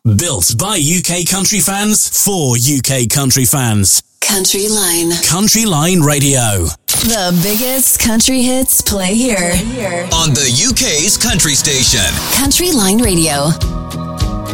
Built by UK country fans for UK country fans. Country Line. Country Line Radio. The biggest country hits play here. On the UK's country station. Country Line Radio.